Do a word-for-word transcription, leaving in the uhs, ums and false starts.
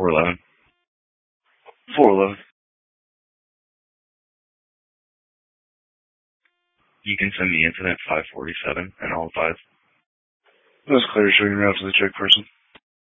four eleven. four eleven. You can send me incident five forty-seven and all five. That's clear. Show your mail to the check person.